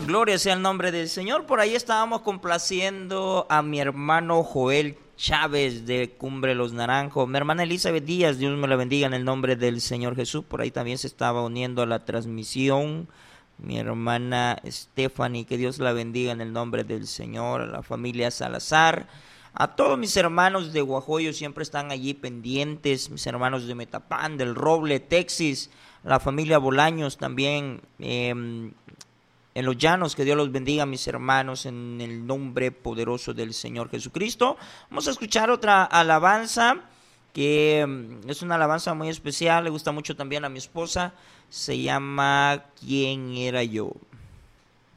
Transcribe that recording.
Gloria sea el nombre del Señor. Por ahí estábamos complaciendo a mi hermano Joel Chávez de Cumbre Los Naranjos. Mi hermana Elizabeth Díaz, Dios me la bendiga en el nombre del Señor Jesús. Por ahí también se estaba uniendo a la transmisión mi hermana Stephanie, que Dios la bendiga en el nombre del Señor. A la familia Salazar, a todos mis hermanos de Guajoyo, siempre están allí pendientes. Mis hermanos de Metapán, del Roble, Texas, la familia Bolaños también, en los llanos. Que Dios los bendiga, mis hermanos, en el nombre poderoso del Señor Jesucristo. Vamos a escuchar otra alabanza que es una alabanza muy especial, le gusta mucho también a mi esposa. Se llama ¿Quién era yo?